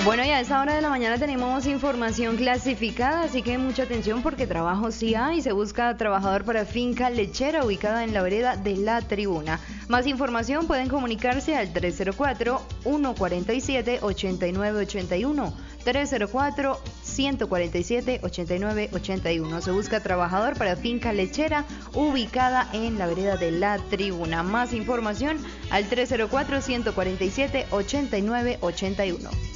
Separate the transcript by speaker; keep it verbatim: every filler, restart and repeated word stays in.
Speaker 1: Bueno, y a esta hora de la mañana tenemos información clasificada, así que mucha atención porque trabajo sí hay. Se busca trabajador para finca lechera ubicada en la vereda de La Tribuna. Más información pueden comunicarse al tres cero cuatro, uno cuatro siete, ocho nueve ocho uno, tres cero cuatro, uno cuatro siete, ocho nueve ocho uno. Se busca trabajador para finca lechera ubicada en la vereda de La Tribuna. Más información al tres cero cuatro, uno cuatro siete, ocho nueve ocho uno.